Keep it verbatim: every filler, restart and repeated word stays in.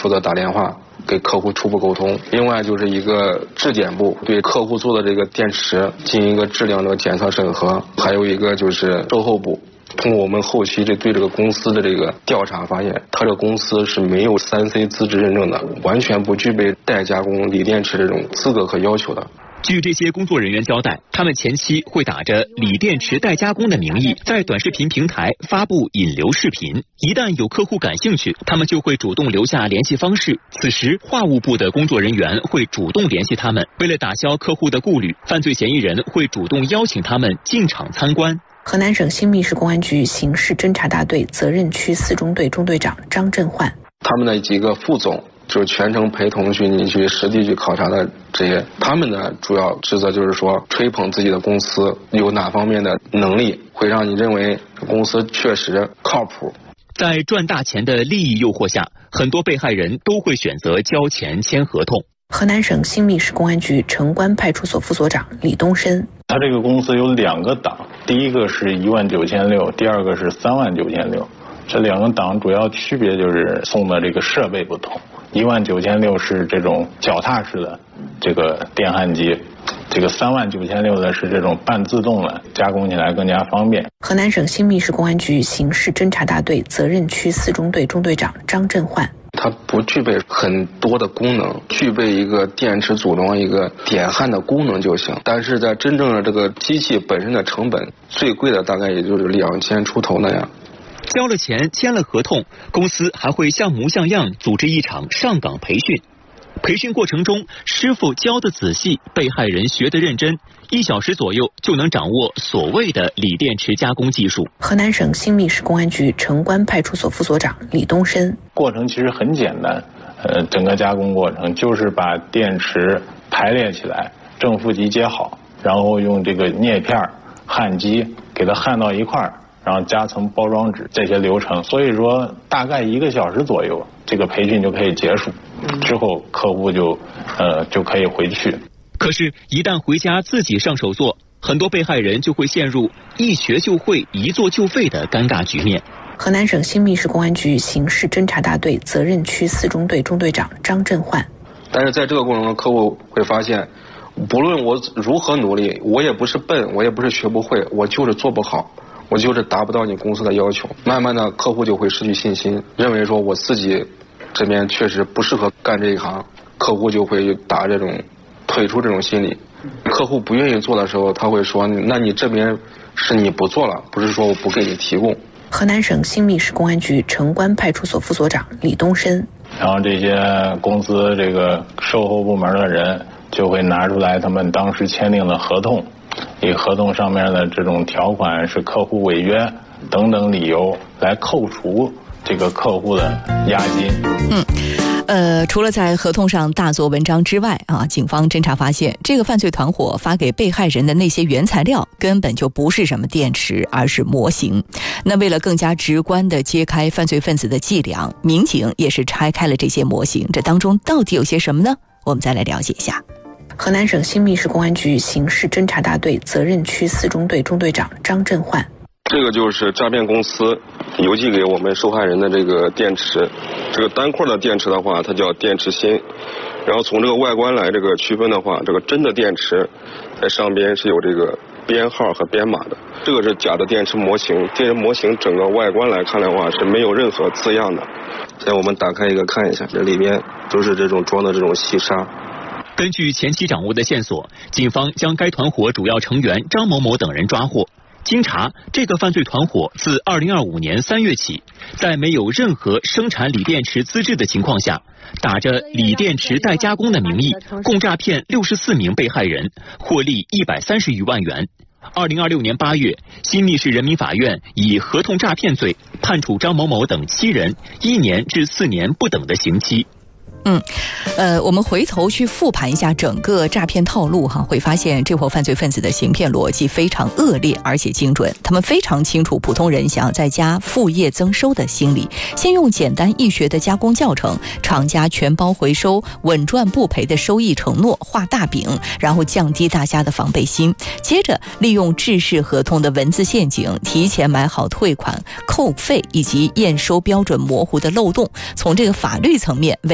负责打电话给客户初步沟通，另外就是一个质检部对客户做的这个电池进行一个质量的检测审核，还有一个就是售后部。通过我们后期这对这个公司的这个调查发现，它这个公司是没有 三 C 资质认证的，完全不具备代加工锂电池这种资格和要求的。 据这些工作人员交代，他们前期会打着锂电池代加工的名义，在短视频平台发布引流视频。一旦有客户感兴趣，他们就会主动留下联系方式。此时，话务部的工作人员会主动联系他们。为了打消客户的顾虑，犯罪嫌疑人会主动邀请他们进场参观。 河南省新密市公安局刑事侦查大队责任区四中队中队长张振焕， 他们的几个副总就是全程陪同去你去实地去考察的这些，他们的主要职责就是说吹捧自己的公司有哪方面的能力，会让你认为公司确实靠谱。 在赚大钱的利益诱惑下，很多被害人都会选择交钱签合同。 河南省新密市公安局城关派出所副所长李东深， 他这个公司有两个档，第一个是一万九千六，第二个是三万九千六。这两个档主要区别就是送的这个设备不同，一万九千六是这种脚踏式的这个电焊机，这个三万九千六的是这种半自动的，加工起来更加方便。 河南省新密市公安局刑事侦查大队责任区四中队中队长张振焕， 它不具备很多的功能，具备一个电池组装一个点焊的功能就行。但是在真正的这个机器本身的成本，最贵的大概也就是两千出头那样。 交了钱，签了合同，公司还会像模像样组织一场上岗培训。培训过程中，师傅教的仔细，被害人学得认真，一小时左右就能掌握所谓的锂电池加工技术。 河南省新密市公安局城关派出所副所长李东深， 过程其实很简单，呃，整个加工过程就是把电池排列起来，正负极接好，然后用这个镍片、焊机给它焊到一块儿。然后加层包装纸，这些流程，所以说大概一个小时左右，这个培训就可以结束，之后客户就呃就可以回去。 可是，一旦回家自己上手做，很多被害人就会陷入一学就会、一做就废的尴尬局面。 河南省新密市公安局刑事侦查大队责任区四中队中队长张振焕， 但是在这个过程中，客户会发现，不论我如何努力，我也不是笨，我也不是学不会，我就是做不好。我就是达不到你公司的要求，慢慢的客户就会失去信心，认为说我自己这边确实不适合干这一行，客户就会打这种退出这种心理。客户不愿意做的时候，他会说，那你这边是你不做了，不是说我不给你提供。 河南省新密市公安局城关派出所副所长李东深， 然后这些公司这个售后部门的人就会拿出来他们当时签订的合同，以合同上面的这种条款是客户违约等等理由来扣除这个客户的押金。 嗯。呃，除了在合同上大做文章之外啊，警方侦查发现，这个犯罪团伙发给被害人的那些原材料根本就不是什么电池，而是模型。那为了更加直观地揭开犯罪分子的伎俩，民警也是拆开了这些模型，这当中到底有些什么呢？我们再来了解一下。 河南省新密市公安局刑事侦查大队责任区四中队中队长张振焕， 这个就是诈骗公司邮寄给我们受害人的这个电池，这个单块的电池的话，它叫电池芯。然后从这个外观来这个区分的话，这个真的电池在上边是有这个编号和编码的，这个是假的电池模型。电池模型整个外观来看的话是没有任何字样的。现在我们打开一个看一下，这里边都是这种装的这种细沙。 根据前期掌握的线索，警方将该团伙主要成员张某某等人抓获。经查，这个犯罪团伙自二零二五年三月起，在没有任何生产锂电池资质的情况下，打着锂电池代加工的名义，共诈骗六十四名被害人，获利一百三十余万元。二零二六年八月，新密市人民法院以合同诈骗罪判处张某某等七人一年至四年不等的刑期。 嗯，呃，我们回头去复盘一下整个诈骗套路哈，会发现这伙犯罪分子的行骗逻辑非常恶劣而且精准。他们非常清楚普通人想要在家副业增收的心理，先用简单易学的加工教程，厂家全包回收、稳赚不赔的收益承诺画大饼，然后降低大家的防备心。接着利用制式合同的文字陷阱，提前买好退款、扣费以及验收标准模糊的漏洞，从这个法律层面为